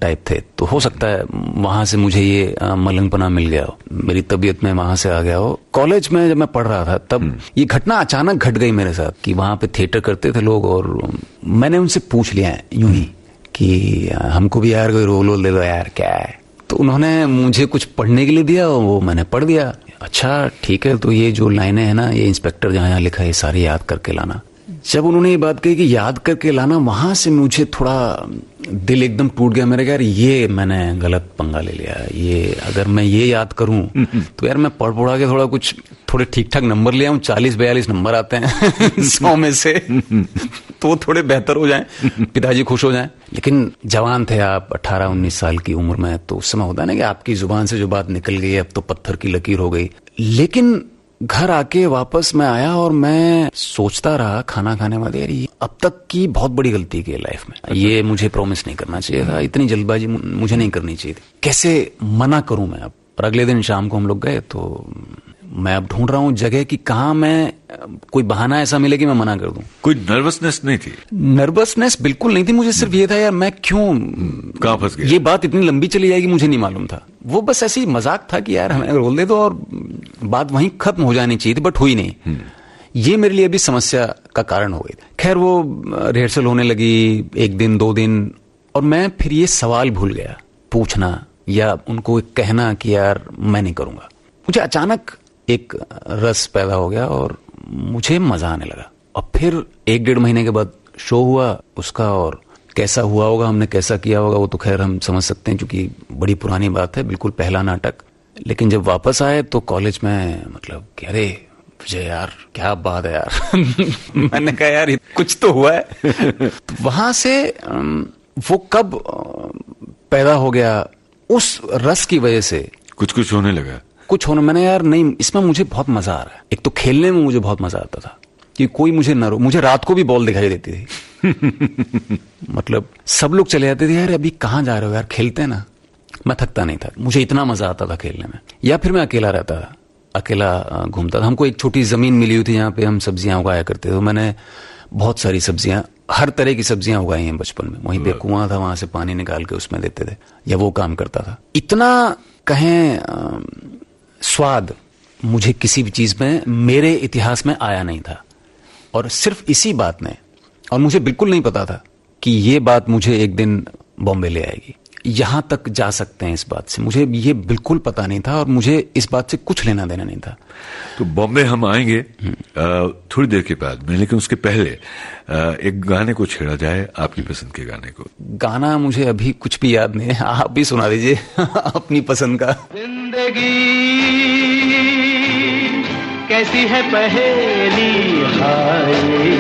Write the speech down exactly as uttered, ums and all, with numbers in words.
Type थे, तो हो सकता है वहां से मुझे ये मलंगपना मिल गया हो, मेरी तबीयत में वहां से आ गया हो। कॉलेज में जब मैं पढ़ रहा था तब ये घटना अचानक घट गई मेरे साथ कि वहां पे थिएटर करते थे लोग, और मैंने उनसे पूछ लिया यूं ही कि हमको भी यार कोई रोल वोल दे दो यार, क्या है। तो उन्होंने मुझे कुछ पढ़ने के लिए दिया, वो मैंने पढ़ दिया। अच्छा ठीक है, तो ये जो लाइनें हैं ना, ये इंस्पेक्टर जहाँ यहाँ लिखा है ये सारी याद करके लाना। जब उन्होंने ये बात कही कि याद करके लाना, वहां से मुझे थोड़ा दिल एकदम टूट गया मेरा, यार ये मैंने गलत पंगा ले लिया। ये अगर मैं ये याद करूं तो यार मैं पढ़ पढ़ा के थोड़ा कुछ थोड़े ठीक ठाक नंबर ले आऊं, चालीस बयालीस नंबर आते हैं सौ में से, तो थोड़े बेहतर हो जाएं, पिताजी खुश हो जाएं। लेकिन जवान थे आप, अठारह उन्नीस साल की उम्र में, तो उस समय होता है ना कि आपकी जुबान से जो बात निकल गई अब तो पत्थर की लकीर हो गई। लेकिन घर आके वापस मैं आया और मैं सोचता रहा खाना खाने वाले, यार ये अब तक की बहुत बड़ी गलती की है लाइफ में, ये मुझे प्रॉमिस नहीं करना चाहिए था, इतनी जल्दबाजी मुझे नहीं करनी चाहिए थी, कैसे मना करूं मैं अब। और अगले दिन शाम को हम लोग गए, तो मैं अब ढूंढ रहा हूं जगह कि कहां मैं कोई बहाना ऐसा मिले कि मैं मना कर दूं। कोई नर्वसनेस नहीं थी? नर्वसनेस बिल्कुल नहीं थी, मुझे सिर्फ ये था यार मैं क्यों कहां फंस गया, ये बात इतनी लंबी चली जाएगी मुझे नहीं मालूम था। वो बस ऐसी मजाक था कि यार हमें रोल दे दो और बात वहीं खत्म हो जानी चाहिए थी, बट हुई नहीं। ये मेरे लिए भी समस्या का कारण हो गई। खैर वो रिहर्सल होने लगी, एक दिन दो दिन, और मैं फिर ये सवाल भूल गया पूछना या उनको कहना कि यार मैं नहीं करूंगा। मुझे अचानक एक रस पैदा हो गया और मुझे मजा आने लगा। और फिर एक डेढ़ महीने के बाद शो हुआ उसका, और कैसा हुआ होगा, हमने कैसा किया होगा, वो तो खैर हम समझ सकते हैं क्योंकि बड़ी पुरानी बात है, बिल्कुल पहला नाटक। लेकिन जब वापस आए तो कॉलेज में मतलब कि अरे विजय यार क्या बात है यार मैंने कहा यार कुछ तो हुआ है। तो वहां से वो कब पैदा हो गया, उस रस की वजह से कुछ कुछ होने लगा, कुछ होने मैंने यार नहीं, इसमें मुझे बहुत मजा आ रहा है। एक तो खेलने में मुझे बहुत मजा आता था कि कोई मुझे न रो, मुझे रात को भी बॉल दिखाई देती थी मतलब सब लोग चले जाते थे, यार अभी कहाँ जा रहे हो यार, खेलते हैं ना। मैं थकता नहीं था, मुझे इतना मजा आता था खेलने में। या फिर मैं अकेला रहता था, अकेला घूमता था। हमको एक छोटी जमीन मिली हुई थी जहाँ पे हम सब्जियां उगाया करते थे, तो मैंने बहुत सारी सब्जियां, हर तरह की सब्जियां उगाई हैं बचपन में। वहीं पे कुआं था, वहां से पानी निकाल के उसमें देते थे, या वो काम करता था। इतना कहें स्वाद मुझे किसी भी चीज में मेरे इतिहास में आया नहीं था। और सिर्फ इसी बात ने, और मुझे बिल्कुल नहीं पता था कि ये बात मुझे एक दिन बॉम्बे ले आएगी, यहां तक जा सकते हैं इस बात से, मुझे ये बिल्कुल पता नहीं था और मुझे इस बात से कुछ लेना देना नहीं था। तो बॉम्बे हम आएंगे थोड़ी देर के बाद में, लेकिन उसके पहले आ, एक गाने को छेड़ा जाए, आपकी पसंद के गाने को। गाना मुझे अभी कुछ भी याद नहीं है, आप भी सुना दीजिए अपनी पसंद का। जिंदगी कैसी है पहेली हाय,